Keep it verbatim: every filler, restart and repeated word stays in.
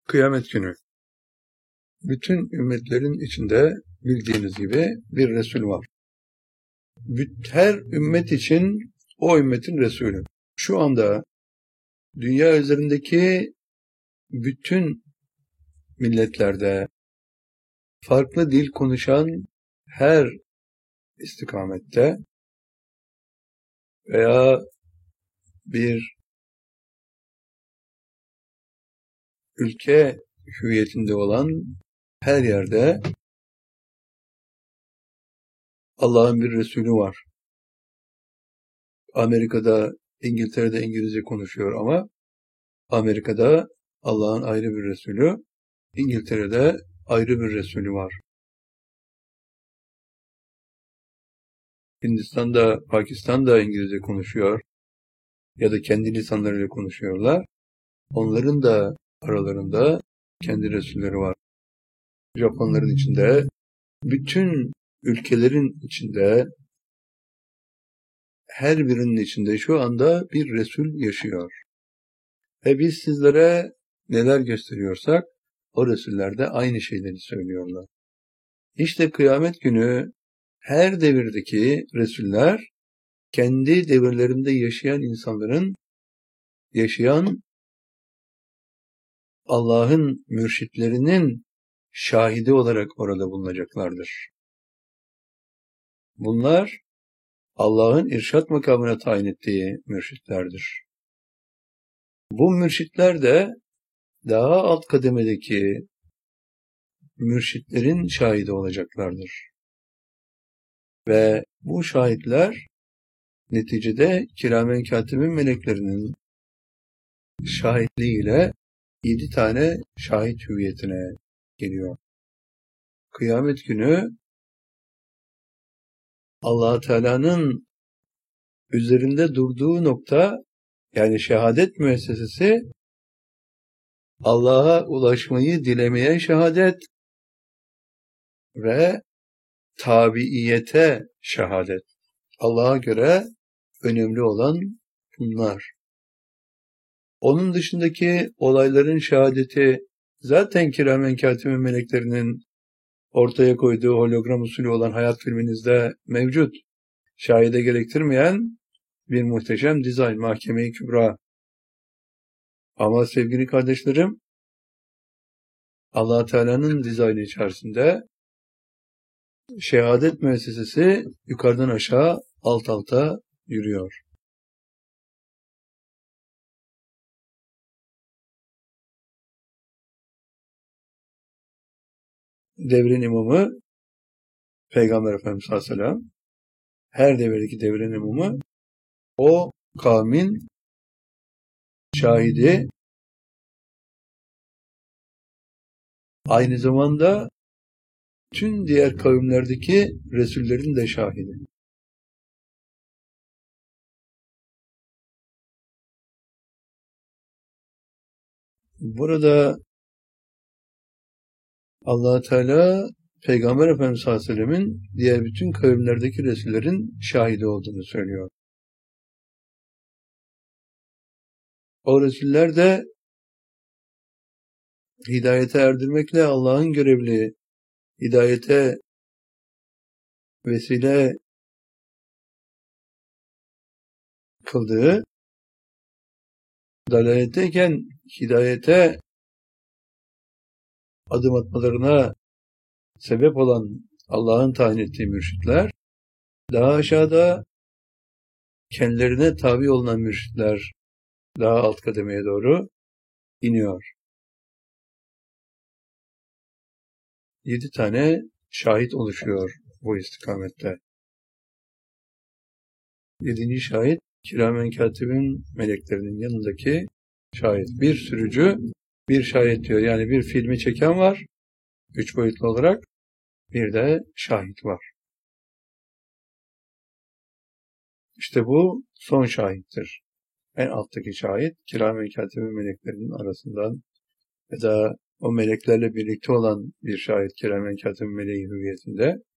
Kıyamet günü. Bütün ümmetlerin içinde bildiğiniz gibi bir Resul var. Her ümmet için o ümmetin Resulü. Şu anda dünya üzerindeki bütün milletlerde farklı dil konuşan her istikamette veya bir ülke hüviyetinde olan her yerde Allah'ın bir Resulü var. Amerika'da, İngiltere'de İngilizce konuşuyor ama Amerika'da Allah'ın ayrı bir Resulü, İngiltere'de ayrı bir Resulü var. Hindistan'da, Pakistan'da İngilizce konuşuyor ya da kendi lisanlarıyla konuşuyorlar. Onların da aralarında kendi Resulleri var. Japonların içinde, bütün ülkelerin içinde, her birinin içinde şu anda bir Resul yaşıyor. Ve biz sizlere neler gösteriyorsak, o Resuller de aynı şeyleri söylüyorlar. İşte kıyamet günü her devirdeki Resuller, kendi devirlerinde yaşayan insanların, yaşayan Allah'ın mürşitlerinin şahidi olarak orada bulunacaklardır. Bunlar, Allah'ın irşat makamına tayin ettiği mürşitlerdir. Bu mürşitler de daha alt kademedeki mürşitlerin şahidi olacaklardır. Ve bu şahitler neticede kiramen katibin meleklerinin şahitliğiyle yedi tane şahit hüviyetine geliyor. Kıyamet günü Allah Teala'nın üzerinde durduğu nokta, yani şehadet müessesesi, Allah'a ulaşmayı dilemeyen şehadet ve tabiiyete şehadet. Allah'a göre önemli olan bunlar. Onun dışındaki olayların şehadeti zaten kiramen katibin meleklerinin ortaya koyduğu hologram usulü olan hayat filminizde mevcut. Şahide gerektirmeyen bir muhteşem dizayn, Mahkeme-i Kübra. Ama sevgili kardeşlerim, Allah Teala'nın dizaynı içerisinde şehadet müessesesi yukarıdan aşağı, alt alta yürüyor. Devrin imamı Peygamber Efendimiz sallallahu aleyhi ve sellem, her devirdeki devrin imamı o kavmin şahidi, aynı zamanda tüm diğer kavimlerdeki Resullerin de şahidi. Burada Allah Teala Peygamber Efendimiz sallallahu aleyhi ve sellemin diğer bütün kavimlerdeki Resullerin şahidi olduğunu söylüyor. O Resuller de hidayete erdirmekle Allah'ın görevli, hidayete vesile kıldığı, dalaletteyken hidayete adım atmalarına sebep olan Allah'ın tayin ettiği mürşitler, daha aşağıda kendilerine tabi olunan mürşitler daha alt kademeye doğru iniyor. Yedi tane şahit oluşuyor bu istikamette. Yedinci şahit, kiramen katibin meleklerinin yanındaki şahit. Bir sürücü, bir şahit diyor. Yani bir filmi çeken var, üç boyutlu olarak, bir de şahit var. İşte bu son şahittir. En alttaki şahit, kiramen katibin meleklerinin arasından ya da o meleklerle birlikte olan bir şahit, kiramen katibin meleği hüviyetinde,